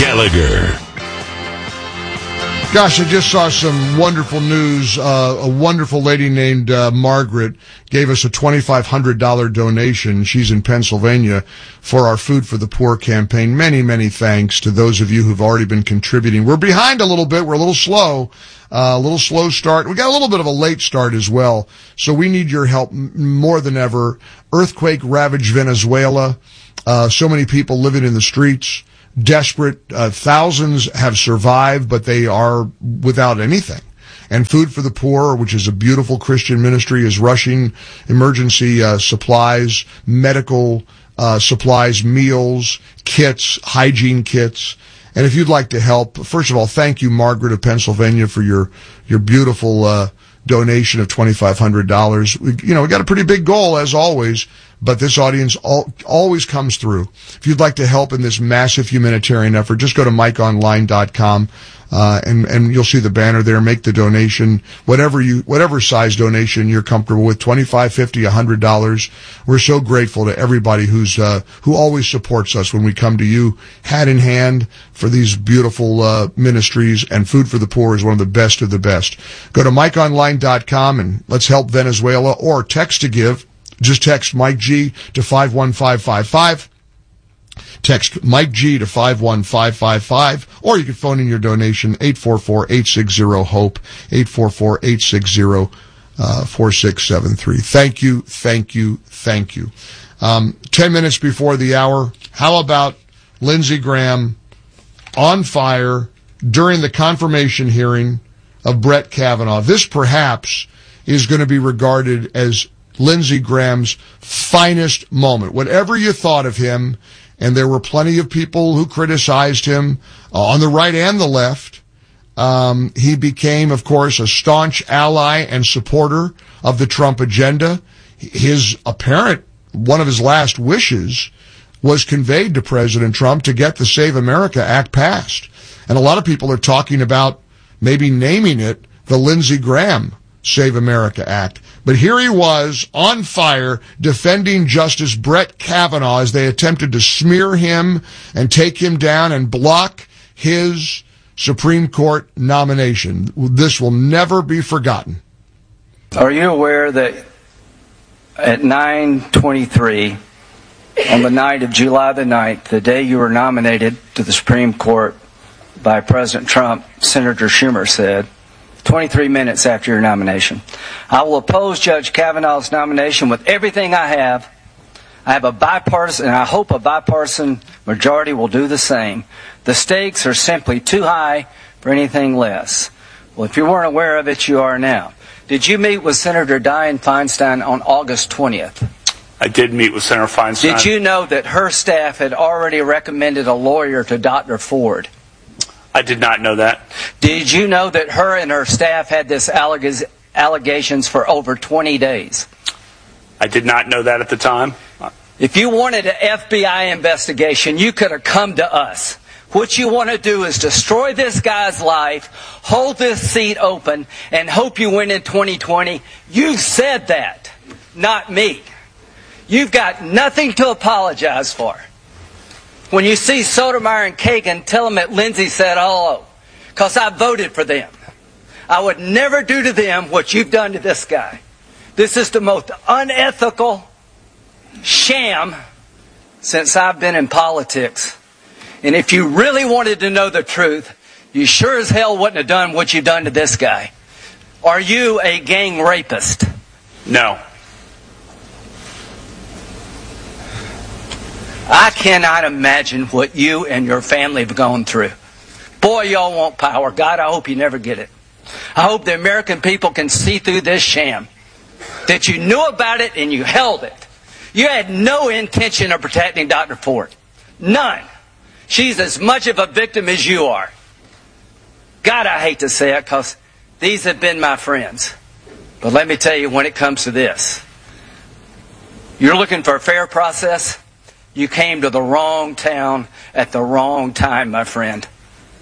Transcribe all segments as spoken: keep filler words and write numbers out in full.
Gallagher. Gosh, I just saw some wonderful news. Uh, a wonderful lady named uh, Margaret gave us a twenty-five hundred dollars donation. She's in Pennsylvania for our Food for the Poor campaign. Many, many thanks to those of you who've already been contributing. We're behind a little bit. We're a little slow. Uh, a little slow start. We got a little bit of a late start as well. So we need your help more than ever. Earthquake ravaged Venezuela. Uh, so many people living in the streets. Desperate. Uh, thousands have survived, but they are without anything. And Food for the Poor, which is a beautiful Christian ministry, is rushing emergency uh, supplies, medical uh, supplies, meals, kits, hygiene kits. And if you'd like to help, first of all, thank you, Margaret of Pennsylvania, for your your beautiful uh, donation of twenty-five hundred dollars. We, you know, we got a pretty big goal, as always, but this audience all, always comes through. If you'd like to help in this massive humanitarian effort, just go to mike online dot com, uh, and, and you'll see the banner there. Make the donation, whatever you, whatever size donation you're comfortable with, twenty-five, fifty, one hundred dollars. We're so grateful to everybody who's, uh, who always supports us when we come to you hat in hand for these beautiful, uh, ministries, and Food for the Poor is one of the best of the best. Go to mike online dot com and let's help Venezuela, or text to give. Just text Mike G to five one five five five. Text Mike G to five one five five five, or you can phone in your donation, eight four four, eight six zero, HOPE, eight four four, eight six zero, four six seven three. Thank you, thank you, thank you. Um, ten minutes before the hour, how about Lindsey Graham on fire during the confirmation hearing of Brett Kavanaugh? This perhaps is going to be regarded as Lindsey Graham's finest moment. Whatever you thought of him, and there were plenty of people who criticized him uh, on the right and the left, um, he became, of course, a staunch ally and supporter of the Trump agenda. His apparent, one of his last wishes was conveyed to President Trump to get the Save America Act passed. And a lot of people are talking about maybe naming it the Lindsey Graham Save America Act. But here he was, on fire, defending Justice Brett Kavanaugh as they attempted to smear him and take him down and block his Supreme Court nomination. This will never be forgotten. Are you aware that at nine twenty-three, on the night of July the ninth, the day you were nominated to the Supreme Court by President Trump, Senator Schumer said, twenty-three minutes after your nomination, I will oppose Judge Kavanaugh's nomination with everything I have. I have a bipartisan, and I hope a bipartisan majority will do the same. The stakes are simply too high for anything less. Well, if you weren't aware of it, you are now. Did you meet with Senator Dianne Feinstein on August twentieth? I did meet with Senator Feinstein. Did you know that her staff had already recommended a lawyer to Doctor Ford? I did not know that. Did you know that her and her staff had this alleg- allegations for over twenty days? I did not know that at the time. If you wanted an F B I investigation, you could have come to us. What you want to do is destroy this guy's life, hold this seat open, and hope you win in twenty twenty. You said that, not me. You've got nothing to apologize for. When you see Sotomayor and Kagan, tell them that Lindsey said hello, because I voted for them. I would never do to them what you've done to this guy. This is the most unethical sham since I've been in politics. And if you really wanted to know the truth, you sure as hell wouldn't have done what you've done to this guy. Are you a gang rapist? No. I cannot imagine what you and your family have gone through. Boy, y'all want power. God, I hope you never get it. I hope the American people can see through this sham. That you knew about it and you held it. You had no intention of protecting Doctor Ford. None. She's as much of a victim as you are. God, I hate to say it because these have been my friends. But let me tell you, when it comes to this, you're looking for a fair process? You came to the wrong town at the wrong time, my friend.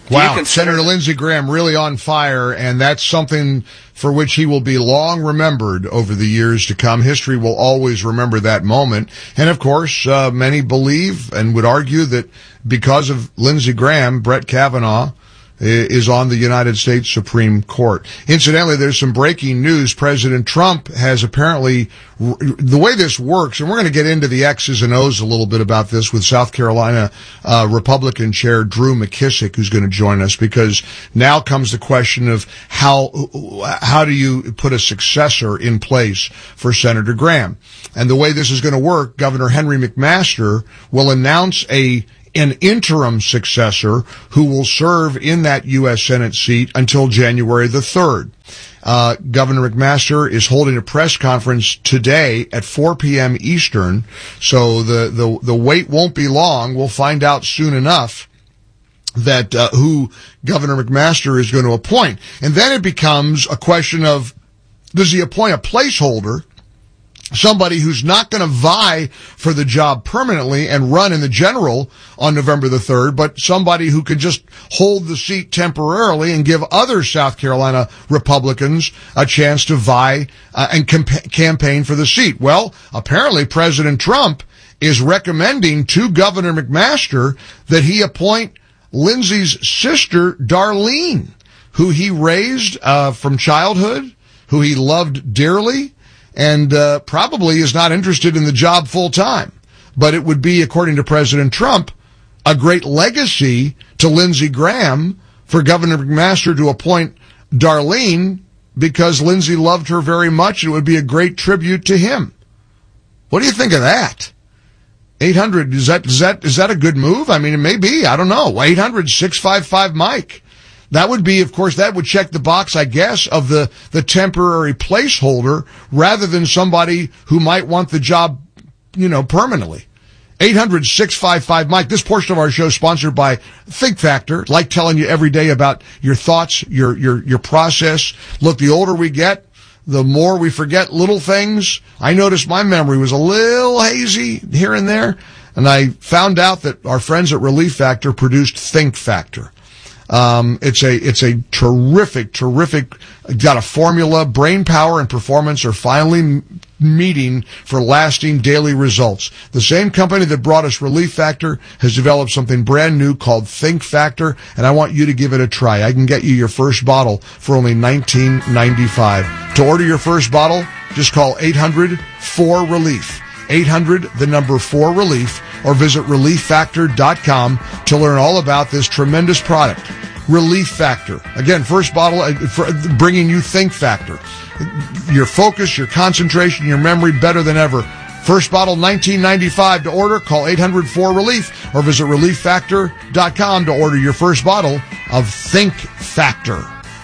Wow, consider- Senator Lindsey Graham really on fire, and that's something for which he will be long remembered over the years to come. History will always remember that moment. And of course, uh, many believe and would argue that because of Lindsey Graham, Brett Kavanaugh is on the United States Supreme Court. Incidentally, there's some breaking news. President Trump has apparently, the way this works, and we're going to get into the X's and O's a little bit about this with South Carolina uh, Republican Chair Drew McKissick, who's going to join us, because now comes the question of how how do you put a successor in place for Senator Graham. And the way this is going to work, Governor Henry McMaster will announce a an interim successor who will serve in that U S Senate seat until January the third. Uh, Governor McMaster is holding a press conference today at four p.m. Eastern, so the, the, the wait won't be long. We'll find out soon enough that, uh, who Governor McMaster is going to appoint. And then it becomes a question of, does he appoint a placeholder, somebody who's not going to vie for the job permanently and run in the general on November the third, but somebody who could just hold the seat temporarily and give other South Carolina Republicans a chance to vie uh, and camp- campaign for the seat? Well, apparently President Trump is recommending to Governor McMaster that he appoint Lindsey's sister, Darlene, who he raised uh, from childhood, who he loved dearly, and uh, probably is not interested in the job full time. But it would be, according to President Trump, a great legacy to Lindsey Graham for Governor McMaster to appoint Darlene, because Lindsey loved her very much. It would be a great tribute to him. What do you think of that? eight hundred, is that, is that, is that a good move? I mean, it may be. I don't know. eight hundred, six five five, Mike. That would be, of course, that would check the box, I guess, of the, the temporary placeholder rather than somebody who might want the job, you know, permanently. eight hundred, six five five, Mike. This portion of our show is sponsored by Think Factor. Like telling you every day about your thoughts, your, your, your process. Look, the older we get, the more we forget little things. I noticed my memory was a little hazy here and there, and I found out that our friends at Relief Factor produced Think Factor. Um, it's a, it's a terrific, terrific, got a formula. Brain power and performance are finally m- meeting for lasting daily results. The same company that brought us Relief Factor has developed something brand new called Think Factor, and I want you to give it a try. I can get you your first bottle for only nineteen ninety-five. To order your first bottle, just call eight hundred, four relief. eight hundred, the number four relief, or visit relief factor dot com to learn all about this tremendous product. Relief Factor. Again, first bottle uh, for bringing you Think Factor. Your focus, your concentration, your memory better than ever. First bottle, nineteen ninety-five. To order, call eight hundred, four relief or visit relief factor dot com to order your first bottle of Think Factor.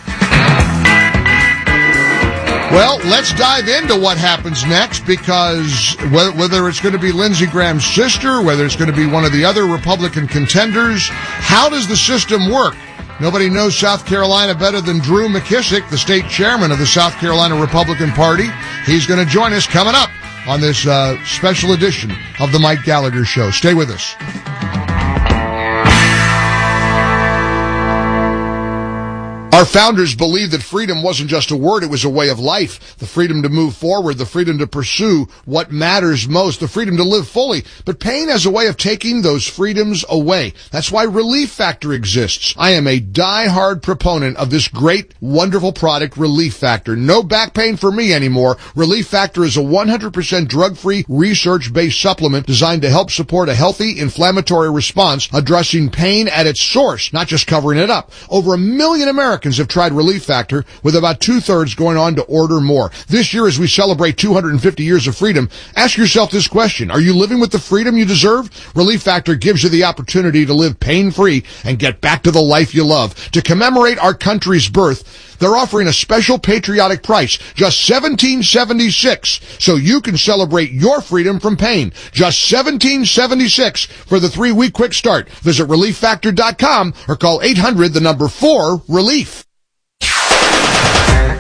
Well, let's dive into what happens next, because whether it's going to be Lindsey Graham's sister, whether it's going to be one of the other Republican contenders, how does the system work? Nobody knows South Carolina better than Drew McKissick, the state chairman of the South Carolina Republican Party. He's going to join us coming up on this uh, special edition of the Mike Gallagher Show. Stay with us. Our founders believed that freedom wasn't just a word, it was a way of life. The freedom to move forward, the freedom to pursue what matters most, the freedom to live fully. But pain has a way of taking those freedoms away. That's why Relief Factor exists. I am a die-hard proponent of this great, wonderful product, Relief Factor. No back pain for me anymore. Relief Factor is a one hundred percent drug-free, research-based supplement designed to help support a healthy inflammatory response, addressing pain at its source, not just covering it up. Over a million Americans have tried Relief Factor, with about two-thirds going on to order more. This year, as we celebrate two hundred fifty years of freedom, ask yourself this question: are you living with the freedom you deserve? Relief Factor gives you the opportunity to live pain-free and get back to the life you love. To commemorate our country's birth, they're offering a special patriotic price, just seventeen seventy-six, so you can celebrate your freedom from pain. Just seventeen seventy-six for the three-week quick start. Visit relief factor dot com or call eight hundred, the number four, relief.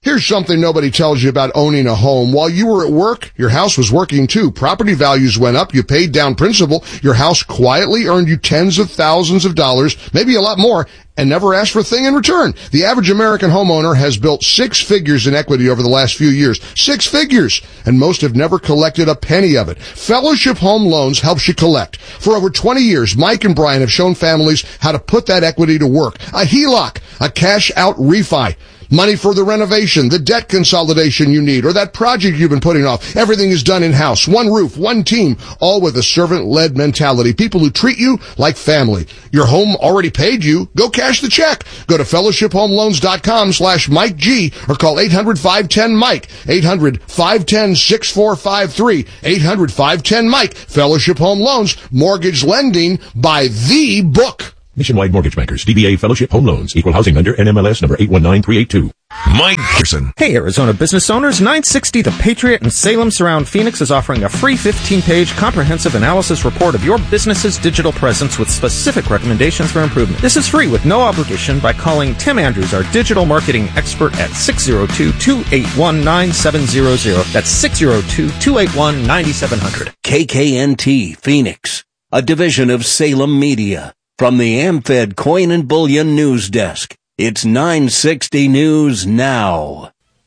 Here's something nobody tells you about owning a home. While you were at work, your house was working too. Property values went up. You paid down principal. Your house quietly earned you tens of thousands of dollars, maybe a lot more, and never asked for a thing in return. The average American homeowner has built six figures in equity over the last few years. Six figures! And most have never collected a penny of it. Fellowship Home Loans helps you collect. For over twenty years, Mike and Brian have shown families how to put that equity to work. A H E L O C, a cash-out refi. Money for the renovation, the debt consolidation you need, or that project you've been putting off. Everything is done in-house. One roof, one team, all with a servant-led mentality. People who treat you like family. Your home already paid you. Go cash the check. Go to fellowship home loans dot com slash Mike G or call eight hundred, five ten, Mike. eight hundred, five ten, six four five three. eight hundred, five ten, Mike. Fellowship Home Loans. Mortgage lending by the book. Nationwide Mortgage Bankers, D B A Fellowship Home Loans, Equal Housing Lender, N M L S number eight one nine three eight two. Mike Pearson. Hey, Arizona business owners. nine sixty The Patriot in Salem Surround Phoenix is offering a free fifteen-page comprehensive analysis report of your business's digital presence with specific recommendations for improvement. This is free with no obligation by calling Tim Andrews, our digital marketing expert, at six oh two, two eight one, nine seven zero zero. That's six oh two, two eight one, nine seven zero zero. K K N T Phoenix, a division of Salem Media. From the AmFed Coin and Bullion News Desk, it's nine sixty News Now.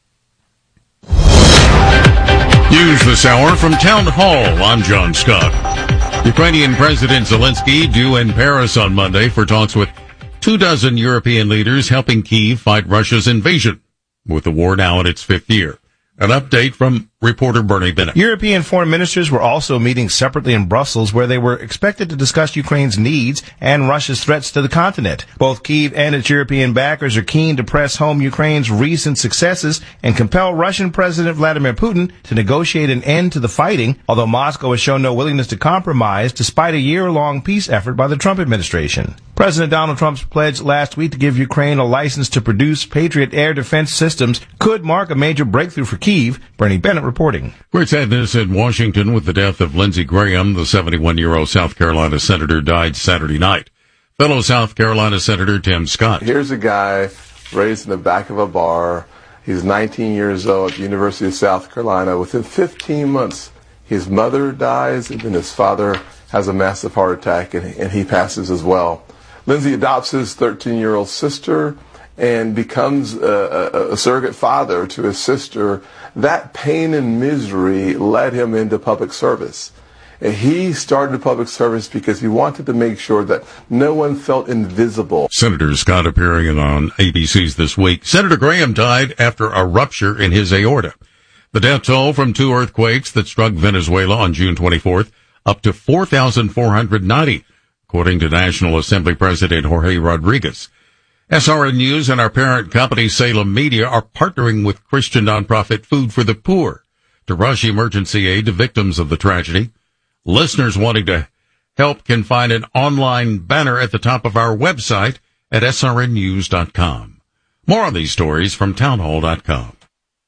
News this hour from Town Hall. I'm John Scott. Ukrainian President Zelensky due in Paris on Monday for talks with two dozen European leaders helping Kyiv fight Russia's invasion, with the war now in its fifth year. An update from reporter Bernie Bennett. European foreign ministers were also meeting separately in Brussels, where they were expected to discuss Ukraine's needs and Russia's threats to the continent. Both Kyiv and its European backers are keen to press home Ukraine's recent successes and compel Russian President Vladimir Putin to negotiate an end to the fighting, although Moscow has shown no willingness to compromise despite a year-long peace effort by the Trump administration. President Donald Trump's pledge last week to give Ukraine a license to produce Patriot air defense systems could mark a major breakthrough for Kyiv. Bernie Bennett reporting. Great sadness in Washington with the death of Lindsey Graham. The seventy-one-year-old South Carolina senator died Saturday night. Fellow South Carolina Senator Tim Scott. Here's a guy raised in the back of a bar. He's nineteen years old at the University of South Carolina. Within fifteen months, his mother dies, and then his father has a massive heart attack, and, and he passes as well. Lindsey adopts his thirteen-year-old sister and becomes a, a, a surrogate father to his sister. That pain and misery led him into public service. And he started public service because he wanted to make sure that no one felt invisible. Senator Scott appearing on A B C's This Week. Senator Graham died after a rupture in his aorta. The death toll from two earthquakes that struck Venezuela on June twenty-fourth, up to four thousand four hundred ninety, according to National Assembly President Jorge Rodriguez. S R N News and our parent company Salem Media are partnering with Christian nonprofit Food for the Poor to rush emergency aid to victims of the tragedy. Listeners wanting to help can find an online banner at the top of our website at S R N news dot com. More on these stories from townhall dot com.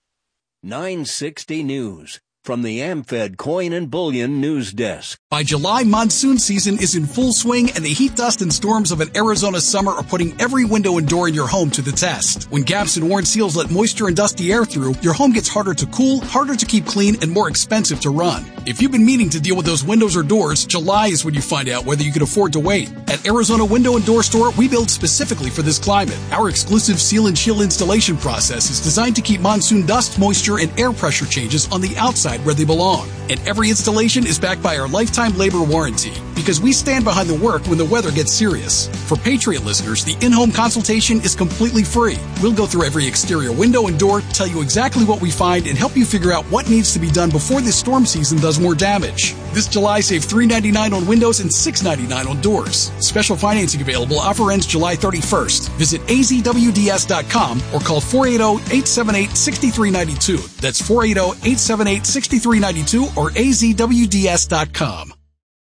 nine sixty News. From the AmFed Coin and Bullion News Desk. By July, monsoon season is in full swing, and the heat, dust, and storms of an Arizona summer are putting every window and door in your home to the test. When gaps and worn seals let moisture and dusty air through, your home gets harder to cool, harder to keep clean, and more expensive to run. If you've been meaning to deal with those windows or doors, July is when you find out whether you can afford to wait. At Arizona Window and Door Store, we build specifically for this climate. Our exclusive seal and chill installation process is designed to keep monsoon dust, moisture, and air pressure changes on the outside where they belong. And every installation is backed by our lifetime labor warranty, because we stand behind the work when the weather gets serious. For Patriot listeners, the in-home consultation is completely free. We'll go through every exterior window and door, tell you exactly what we find, and help you figure out what needs to be done before this storm season does more damage. This July, save three dollars and ninety-nine cents on windows and six dollars and ninety-nine cents on doors. Special financing available. Offer ends July thirty-first. Visit A Z W D S dot com or call four eight zero, eight seven eight, six three nine two. That's four eight zero, eight seven eight, six three nine two or A Z W D S dot com.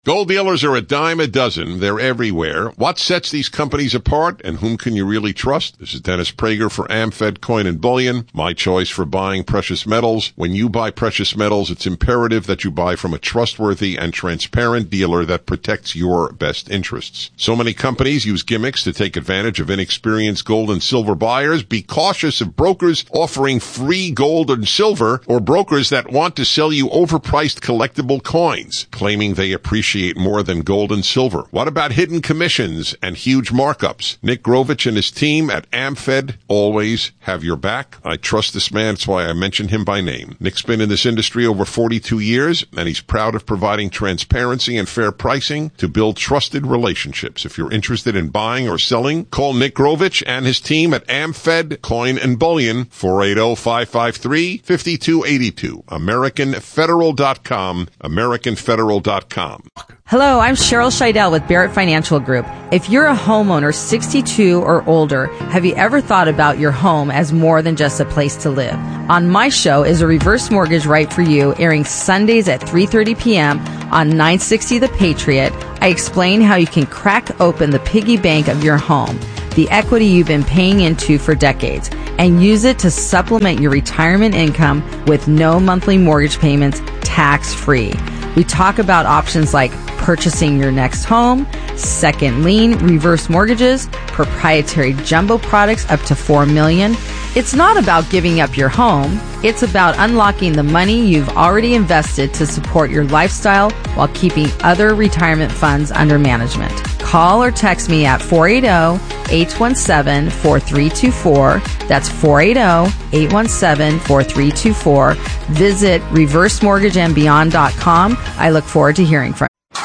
Gold dealers are a dime a dozen. They're everywhere. What sets these companies apart, and whom can you really trust? This is Dennis Prager for AmFed Coin and Bullion, my choice for buying precious metals. When you buy precious metals, it's imperative that you buy from a trustworthy and transparent dealer that protects your best interests. So many companies use gimmicks to take advantage of inexperienced gold and silver buyers. Be cautious of brokers offering free gold and silver, or brokers that want to sell you overpriced collectible coins, claiming they appreciate more than gold and silver. What about hidden commissions and huge markups? Nick Grovich and his team at AmFed always have your back. I trust this man. That's why I mention him by name. Nick's been in this industry over forty-two years, and he's proud of providing transparency and fair pricing to build trusted relationships. If you're interested in buying or selling, call Nick Grovich and his team at AmFed Coin and Bullion, four eight zero, five five three, five two eight two. American Federal dot com, American Federal dot com. Hello, I'm Cheryl Scheidel with Barrett Financial Group. If you're a homeowner sixty-two or older, have you ever thought about your home as more than just a place to live? On my show is a reverse mortgage right for you, airing Sundays at three thirty p.m. on nine sixty The Patriot. I explain how you can crack open the piggy bank of your home, the equity you've been paying into for decades, and use it to supplement your retirement income with no monthly mortgage payments, tax-free. We talk about options like purchasing your next home, second lien, reverse mortgages, proprietary jumbo products up to four million dollars. It's not about giving up your home. It's about unlocking the money you've already invested to support your lifestyle while keeping other retirement funds under management. Call or text me at four eight zero, eight one seven, four three two four. That's four eight zero, eight one seven, four three two four. Visit reverse mortgage and beyond dot com. I look forward to hearing from you.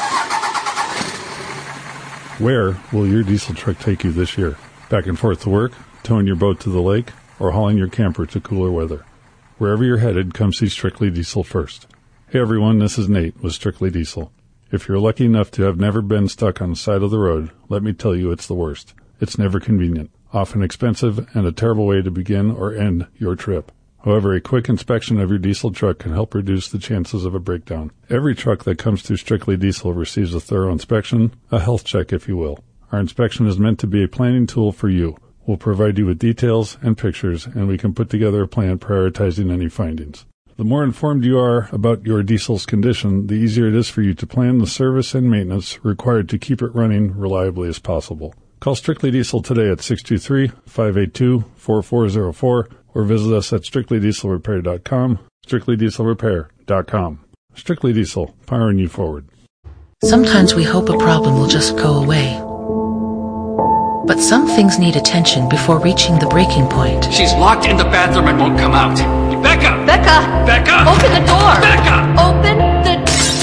Where will your diesel truck take you this year? Back and forth to work, towing your boat to the lake, or hauling your camper to cooler weather? Wherever you're headed, come see Strictly Diesel first. Hey everyone, this is Nate with Strictly Diesel. If you're lucky enough to have never been stuck on the side of the road, let me tell you it's the worst. It's never convenient, often expensive, and a terrible way to begin or end your trip. However, a quick inspection of your diesel truck can help reduce the chances of a breakdown. Every truck that comes through Strictly Diesel receives a thorough inspection, a health check if you will. Our inspection is meant to be a planning tool for you. We'll provide you with details and pictures, and we can put together a plan prioritizing any findings. The more informed you are about your diesel's condition, the easier it is for you to plan the service and maintenance required to keep it running reliably as possible. Call Strictly Diesel today at six two three, five eight two, four four zero four or visit us at strictly diesel repair dot com, strictly diesel repair dot com. Strictly Diesel, powering you forward. Sometimes we hope a problem will just go away. But some things need attention before reaching the breaking point. She's locked in the bathroom and won't come out. Becca! Becca! Becca! Open the door! Becca! Open the...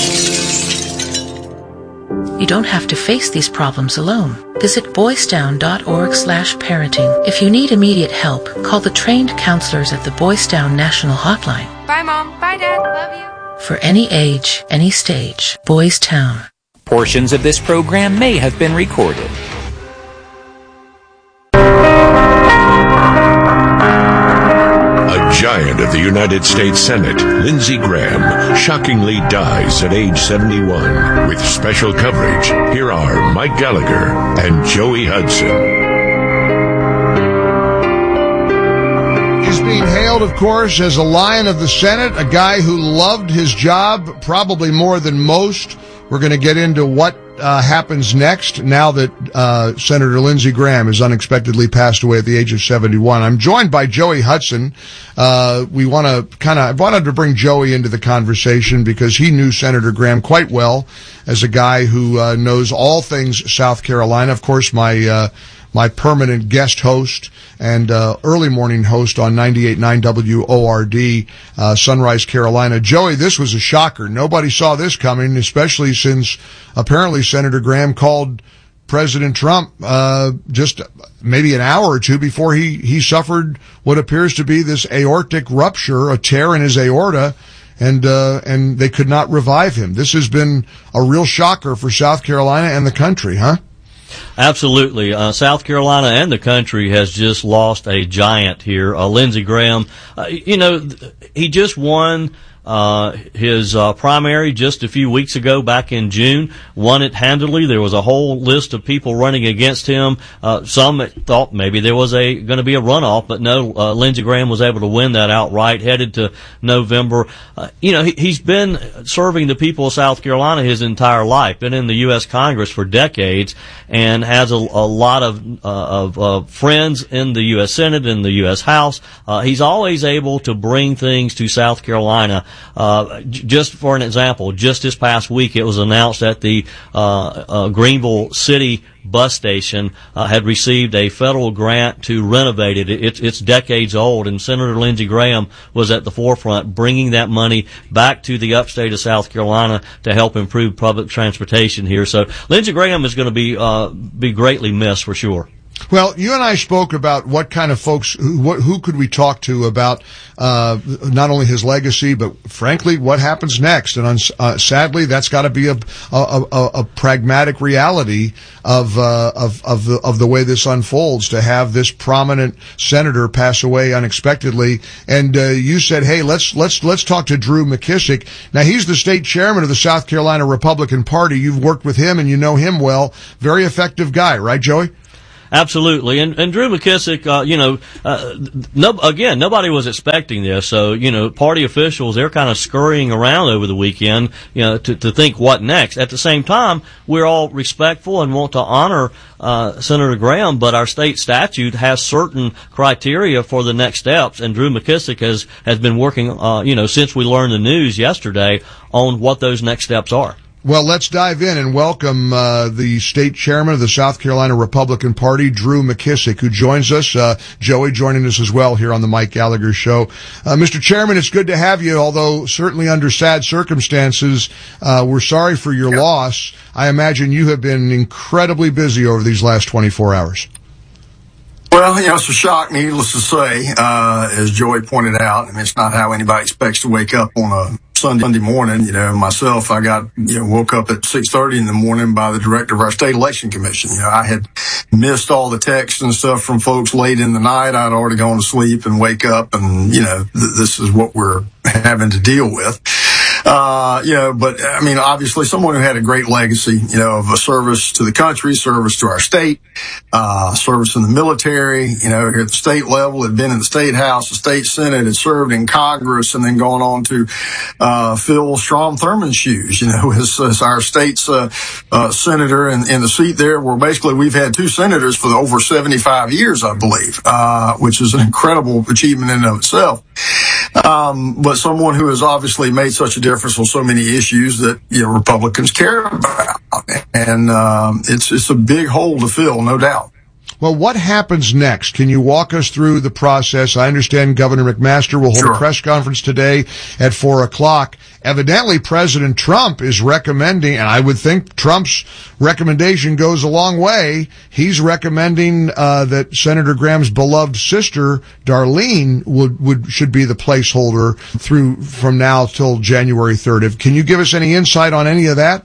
You don't have to face these problems alone. Visit boysdown.org slash parenting. If you need immediate help, call the trained counselors at the Boys Down National Hotline. Bye, Mom. Bye, Dad. Love you. For any age, any stage, Boys Town. Portions of this program may have been recorded. A giant of the United States Senate, Lindsey Graham, shockingly dies at age seventy-one. With special coverage, here are Mike Gallagher and Joey Hudson. He's being hailed, of course, as a lion of the Senate, a guy who loved his job probably more than most. We're going to get into what uh, happens next now that uh, Senator Lindsey Graham has unexpectedly passed away at the age of seventy-one. I'm joined by Joey Hudson. Uh, we want to kind of, I wanted to bring Joey into the conversation because he knew Senator Graham quite well as a guy who uh, knows all things South Carolina. Of course, my uh, my permanent guest host and uh, early morning host on ninety-eight point nine W O R D, uh, Sunrise, Carolina. Joey, this was a shocker. Nobody saw this coming, especially since apparently Senator Graham called President Trump uh just maybe an hour or two before he, he suffered what appears to be this aortic rupture, a tear in his aorta, and uh and they could not revive him. This has been a real shocker for South Carolina and the country, huh? Absolutely. Uh, South Carolina and the country has just lost a giant here. Uh, Lindsey Graham, uh, you know, he just won Uh, his uh, primary just a few weeks ago, back in June, won it handily. There was a whole list of people running against him. Uh, some thought maybe there was a going to be a runoff, but no. Uh, Lindsey Graham was able to win that outright. Headed to November. Uh, you know, he, he's been serving the people of South Carolina his entire life. Been in the U S Congress for decades, and has a, a lot of uh, of uh, friends in the U S Senate and the U S House. Uh, he's always able to bring things to South Carolina. Uh, j- just for an example, just this past week it was announced that the uh, uh, Greenville City bus station uh, had received a federal grant to renovate it. It's, it's decades old, and Senator Lindsey Graham was at the forefront bringing that money back to the upstate of South Carolina to help improve public transportation here. So Lindsey Graham is going to be uh, be greatly missed for sure. Well, you and I spoke about what kind of folks, who, what, who could we talk to about uh, not only his legacy, but frankly, what happens next. And uh, sadly, that's got to be a, a, a, a pragmatic reality of uh, of of the, of the way this unfolds. To have this prominent senator pass away unexpectedly, and uh, you said, "Hey, let's let's let's talk to Drew McKissick." Now, he's the state chairman of the South Carolina Republican Party. You've worked with him, and you know him well. Very effective guy, right, Joey? Absolutely, and and Drew McKissick, uh, you know, uh, no, again, nobody was expecting this, so you know, party officials, they're kind of scurrying around over the weekend, you know, to to think what next. At the same time, we're all respectful and want to honor uh, Senator Graham, but our state statute has certain criteria for the next steps, and Drew McKissick has has been working, uh, you know, since we learned the news yesterday on what those next steps are. Well, let's dive in and welcome uh, the state chairman of the South Carolina Republican Party, Drew McKissick, who joins us. Uh, Joey joining us as well here on the Mike Gallagher Show. Uh, Mister Chairman, it's good to have you, although certainly under sad circumstances. Uh, we're sorry for your yeah. loss. I imagine you have been incredibly busy over these last twenty-four hours. Well, you know, it's a shock, needless to say, uh, as Joey pointed out. I mean, it's not how anybody expects to wake up on a Sunday morning. You know, myself, I got, you know, woke up at six thirty in the morning by the director of our state election commission. You know, I had missed all the texts and stuff from folks late in the night. I'd already gone to sleep and wake up and, you know, th- this is what we're having to deal with. Uh, you know, but I mean, obviously someone who had a great legacy, you know, of a service to the country, service to our state, uh, service in the military, you know, here at the state level, had been in the state house, the state senate, had served in Congress, and then gone on to, uh, fill Strom Thurmond's shoes, you know, as, as our state's, uh, uh, senator in, in the seat there, where basically we've had two senators for over seventy-five years, I believe, uh, which is an incredible achievement in and of itself. Um, but someone who has obviously made such a difference on so many issues that, you know, Republicans care about. And, um, it's, it's a big hole to fill, no doubt. Well, what happens next? Can you walk us through the process? I understand Governor McMaster will hold sure. a press conference today at four o'clock. Evidently, President Trump is recommending, and I would think Trump's recommendation goes a long way. He's recommending uh, that Senator Graham's beloved sister, Darlene, would, would should be the placeholder through from now till January third. Can you give us any insight on any of that?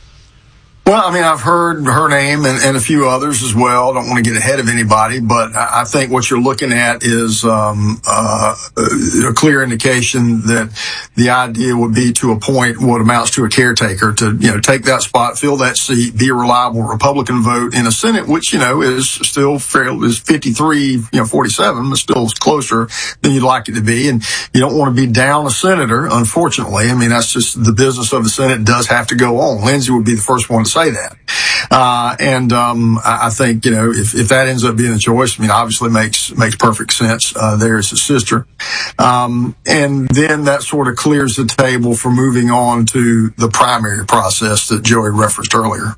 Well, I mean, I've heard her name and, and a few others as well. I don't want to get ahead of anybody, but I think what you're looking at is um, uh, a clear indication that the idea would be to appoint what amounts to a caretaker to, you know, take that spot, fill that seat, be a reliable Republican vote in a Senate, which, you know, is still fairly, is fifty-three, you know, forty-seven, but still closer than you'd like it to be. And you don't want to be down a senator, unfortunately. I mean, that's just the business of the Senate does have to go on. Lindsey would be the first one to say that. Uh, and, um, I, I think, you know, if, if that ends up being the choice, I mean, obviously makes, makes perfect sense. Uh, there's his sister. Um, and then that sort of clears the table for moving on to the primary process that Joey referenced earlier.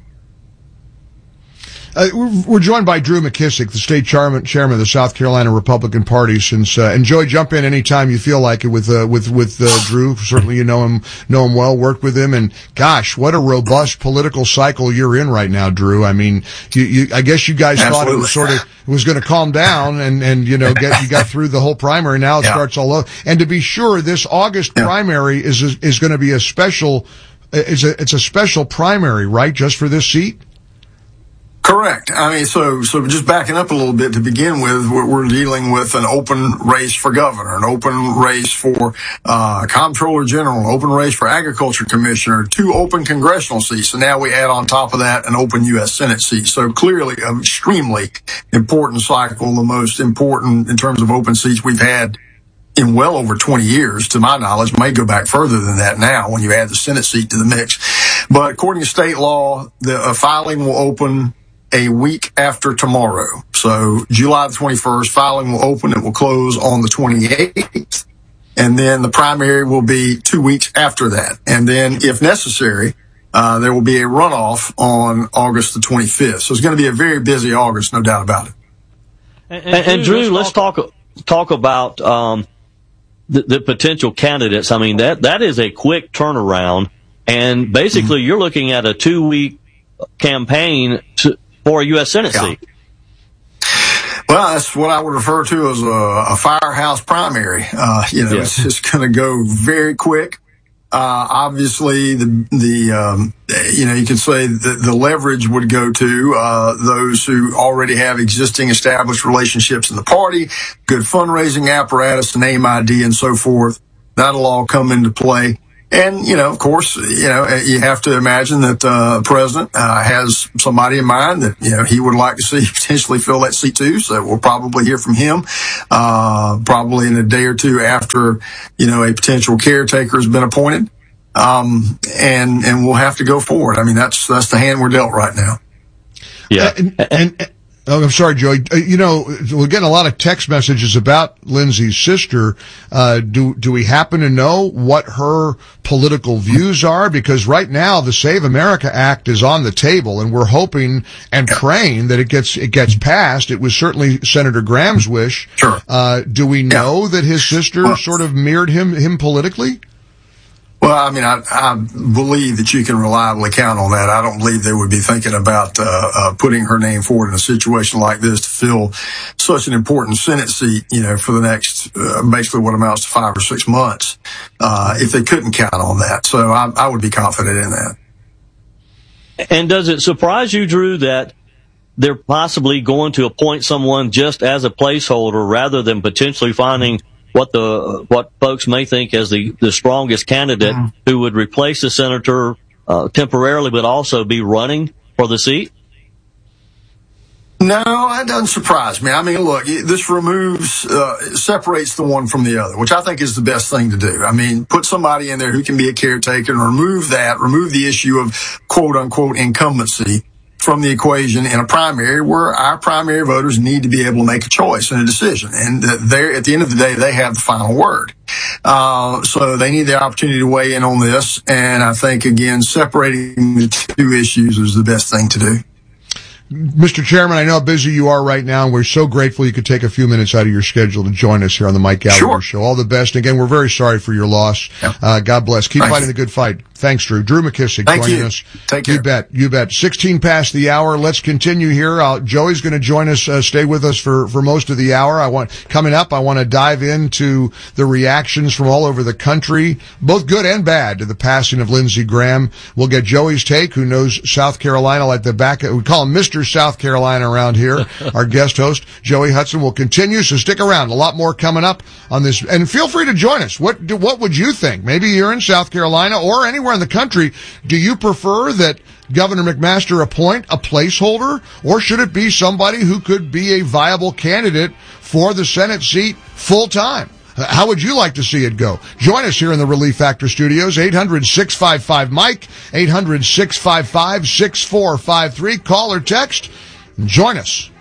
Uh, we're joined by Drew McKissick, the state chairman, chairman of the South Carolina Republican Party. Since uh, and Joey, jump in anytime you feel like it with uh, with with uh, Drew. Certainly, you know him know him well, worked with him, and gosh, what a robust political cycle you're in right now, Drew. I mean, you, you I guess you guys Absolutely. thought it was sort of it was going to calm down, and and you know get you got through the whole primary. Now it yeah. starts all over. And to be sure, this August yeah. primary is is going to be a special. It's a it's a special primary, right? Just for this seat. Correct. I mean, so so just backing up a little bit to begin with, we're, we're dealing with an open race for governor, an open race for uh, comptroller general, an open race for agriculture commissioner, two open congressional seats, and now we add on top of that an open U S Senate seat. So clearly, an extremely important cycle, the most important in terms of open seats we've had in well over twenty years, to my knowledge. May go back further than that now when you add the Senate seat to the mix. But according to state law, the uh, filing will open a week after tomorrow. So July the twenty-first, filing will open. It will close on the twenty-eighth. And then the primary will be two weeks after that. And then, if necessary, uh, there will be a runoff on August the twenty-fifth. So it's going to be a very busy August, no doubt about it. And, and, and Drew, let's talk, talk about, um, the, the potential candidates. I mean, that, that is a quick turnaround. And basically, mm-hmm. you're looking at a two week campaign to, for a U S Senate yeah. seat. Well, that's what I would refer to as a, a firehouse primary. Uh, you know, yeah. it's just going to go very quick. Uh, obviously, the, the, um, you know, you could say that the leverage would go to, uh, those who already have existing established relationships in the party, good fundraising apparatus, name I D and so forth. That'll all come into play. And, you know, of course, you know, you have to imagine that uh, the president uh, has somebody in mind that, you know, he would like to see potentially fill that seat too. So we'll probably hear from him uh, probably in a day or two after, you know, a potential caretaker has been appointed. Um, and and we'll have to go forward. I mean, that's that's the hand we're dealt right now. Yeah. And, and, and oh, I'm sorry, Joey. Uh, you know, we're getting a lot of text messages about Lindsay's sister. Uh, do, do we happen to know what her political views are? Because right now the Save America Act is on the table, and we're hoping and praying that it gets, it gets passed. It was certainly Senator Graham's wish. Sure. Uh, do we know yeah. that his sister well, sort of mirrored him, him politically? Well, I mean, I, I believe that you can reliably count on that. I don't believe they would be thinking about uh, uh, putting her name forward in a situation like this to fill such an important Senate seat, you know, for the next, uh, basically what amounts to five or six months, uh, if they couldn't count on that. So I, I would be confident in that. And does it surprise you, Drew, that they're possibly going to appoint someone just as a placeholder rather than potentially finding what the what folks may think as the, the strongest candidate mm-hmm. who would replace the senator uh, temporarily, but also be running for the seat? No, that doesn't surprise me. I mean, look, this removes, uh, separates the one from the other, which I think is the best thing to do. I mean, put somebody in there who can be a caretaker and remove that, remove the issue of quote unquote incumbency from the equation in a primary where our primary voters need to be able to make a choice and a decision. And they're, at the end of the day, they have the final word. Uh, so they need the opportunity to weigh in on this. And I think, again, separating the two issues is the best thing to do. Mister Chairman, I know how busy you are right now, and we're so grateful you could take a few minutes out of your schedule to join us here on the Mike Gallagher sure. Show. All the best. Again, we're very sorry for your loss. Yeah. Uh, God bless. Keep Thanks. fighting the good fight. Thanks, Drew. Drew McKissick Thank joining you. us. Take care. You bet. You bet. sixteen past the hour. Let's continue here. Uh, Joey's going to join us, uh, stay with us for, for most of the hour. I want, coming up, I want to dive into the reactions from all over the country, both good and bad, to the passing of Lindsey Graham. We'll get Joey's take, who knows South Carolina like the back of, we call him Mister South Carolina around here. Our guest host, Joey Hudson, will continue, so stick around. A lot more coming up on this. And feel free to join us. What, do, what would you think? Maybe you're in South Carolina or anywhere in the country. Do you prefer that Governor McMaster appoint a placeholder, or should it be somebody who could be a viable candidate for the Senate seat full time? How would you like to see it go? Join us here in the Relief Factor Studios, eight hundred, six five five, Mike, eight hundred, six five five, six four five three. Call or text and join us.